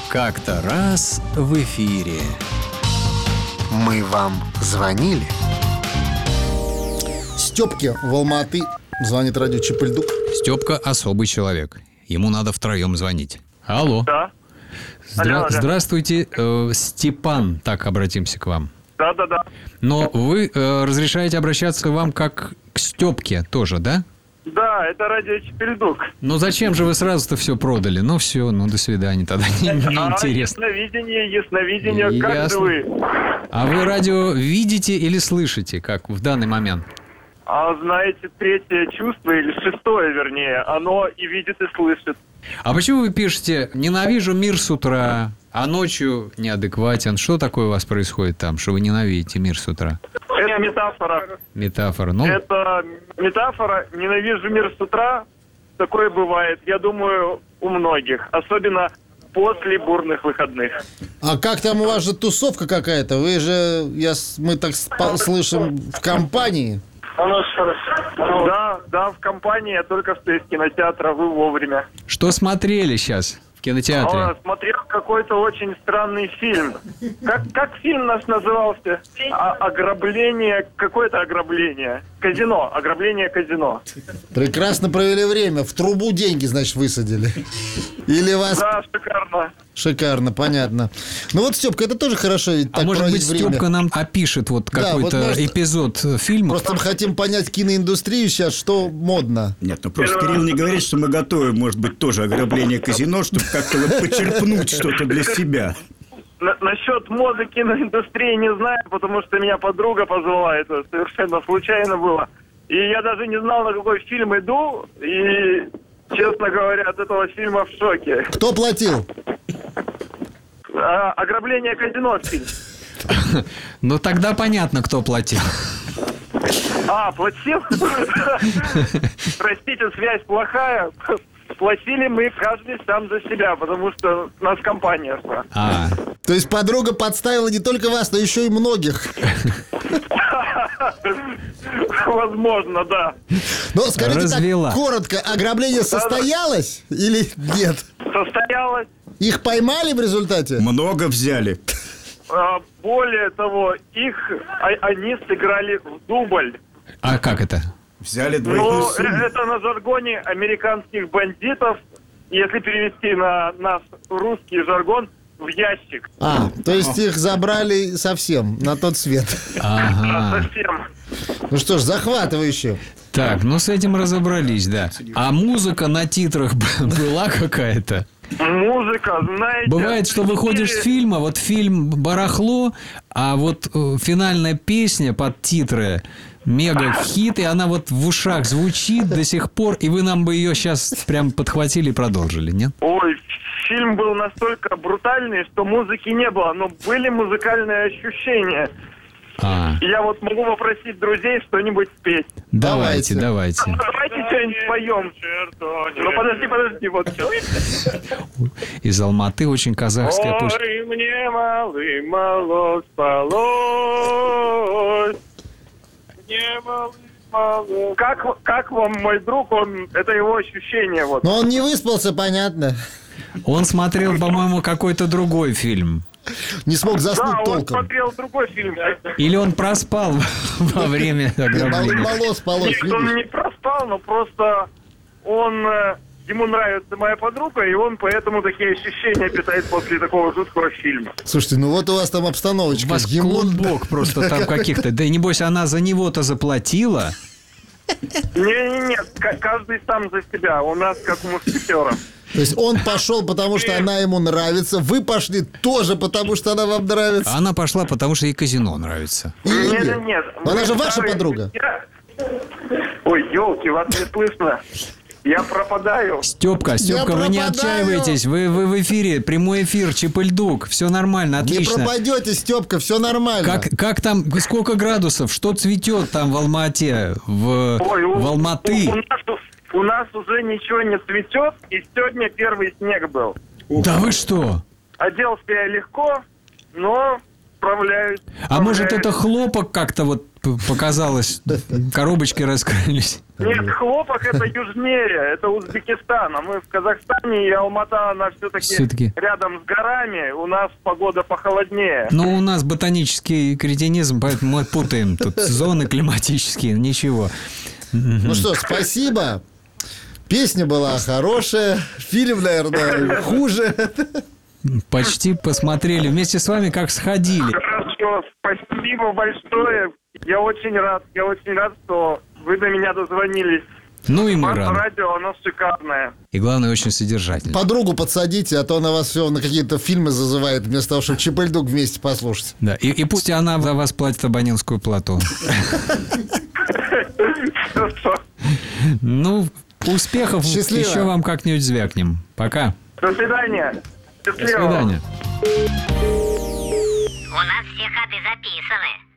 Как-то раз в эфире. Мы вам звонили? Стёпке в Алма-Аты звонит радио Чапыльдук. Степка особый человек. Ему надо втроем звонить. Алло. Да. Алло. Здравствуйте, Степан. Так, обратимся к вам. Да. Но вы разрешаете обращаться к вам как к Степке тоже, да? Да, это радио Чапыльдук. Ну зачем же вы сразу-то все продали? Ну все, до свидания тогда. Неинтересно. Ясновидение, как Ясно. же вы? А вы радио видите или слышите, как в данный момент? А знаете, третье чувство, или шестое, вернее, оно и видит, и слышит. А почему вы пишете «ненавижу мир с утра», а ночью неадекватен? Что такое у вас происходит там, что вы ненавидите мир с утра? Это метафора. Метафора. Ну, Это метафора. Ненавижу мир с утра. Такое бывает, я думаю, у многих. Особенно после бурных выходных. А как там у вас же тусовка какая-то? Вы же, мы так слышим, в компании. Да, в компании. Я только что из кинотеатра. Вы вовремя. что смотрели сейчас в кинотеатре? Смотрел какой-то очень странный фильм. Как фильм наш назывался? Ограбление, какое-то ограбление. Казино, ограбление казино. Прекрасно провели время. В трубу деньги, значит, высадили. Или вас... Да, шикарно. Шикарно, понятно. Ну вот, Степка, это тоже хорошо ведь так А может быть, проводить время. Степка нам опишет вот Да, какой-то вот может, эпизод фильма? Просто мы хотим понять киноиндустрию сейчас, что модно. Нет, просто Кирилл не говорит, что мы готовы, может быть, тоже ограбление казино, чтобы как-то вот почерпнуть что-то для себя. Насчет моды киноиндустрии не знаю, потому что меня подруга позвала. Это совершенно случайно было. И я даже не знал, на какой фильм иду. И, честно говоря, от этого фильма в шоке. Кто платил? Ограбление казино фильм. Ну, тогда понятно, кто платил. Платил? Простите, связь плохая. Платили мы каждый сам за себя, потому что у нас компания шла. То есть подруга подставила не только вас, но еще и многих. Возможно, да. Но скажите Развела. так коротко, ограбление состоялось или нет? Состоялось. Их поймали в результате? Много взяли. Более того, они сыграли в дубль. А как это? Взяли двойную Ну, сумму. это на жаргоне американских бандитов, если перевести на наш русский жаргон, в ящик. То есть их забрали совсем на тот свет. Ага. Совсем. Ну что ж, захватывающе. Так, с этим разобрались, да. А музыка на титрах была какая-то? Музыка, знаете... Бывает, что выходишь с фильма, вот фильм «Барахло», а вот финальная песня под титры мега-хит, и она вот в ушах звучит до сих пор, и вы нам бы ее сейчас прям подхватили и продолжили, нет? Ой, фильм был настолько брутальный, что музыки не было, но были музыкальные ощущения. Я вот могу попросить друзей что-нибудь спеть. Давайте. Давайте что-нибудь споем. Ну, подожди, вот что. Из Алматы очень казахская пусть. Ой, мне мало спалось. Мне мало. Как вам, мой друг, это его ощущение вот. Но он не выспался, понятно. Он смотрел, по-моему, какой-то другой фильм. Не смог заснуть Да, он толком. смотрел другой фильм. Или он проспал во время ограбления. Мало спалось, Нет, он видишь? не проспал, но просто ему нравится моя подруга, и он поэтому такие ощущения питает после такого жуткого фильма. Слушайте, ну вот у вас там У обстановочка. вас клубок просто там каких-то. Да и небось она за него-то заплатила. Нет, каждый сам за себя. У нас как у мушкетеров. То есть он пошел, потому что она ему нравится. Вы пошли тоже, потому что она вам нравится. А она пошла, потому что ей казино нравится. Или Нет. Она же Вы ваша старые подруга. друзья. Ой, елки, вас не слышно. Я пропадаю. Степка, вы не пропадаю. отчаивайтесь. Вы в эфире, прямой эфир, Чапыльдук. Все нормально, Не отлично. пропадете, Степка, все нормально. Как там, сколько градусов? Что цветет там в Алма-Ате, в Алматы? У нас уже ничего не цветет, и сегодня первый снег был. Да вы что? Оделся я легко, но справляюсь. А может это хлопок как-то вот показалось, коробочки раскрылись. Нет, хлопок это южнее, это Узбекистан. А мы в Казахстане, и Алмата, она Всё-таки. все-таки рядом с горами. У нас погода похолоднее. Но у нас ботанический кретинизм, поэтому мы путаем тут зоны климатические, ничего. Ну что, спасибо. Песня была хорошая, фильм, наверное, хуже. Почти посмотрели вместе с вами, как сходили. Хорошо, спасибо большое. Я очень рад, что вы до меня дозвонились. Ну и мы Ваше рады. радио, оно шикарное. И главное, очень содержательно. Подругу подсадите, а то она вас все на какие-то фильмы зазывает, вместо того, чтобы Чип-Эль-Дук вместе послушать. Да, и пусть она за вас платит абонентскую плату. Хорошо. Ну, успехов. Счастливо. Еще вам как-нибудь звякнем. Пока. До свидания. До Счастливо. свидания. У нас все ходы записаны.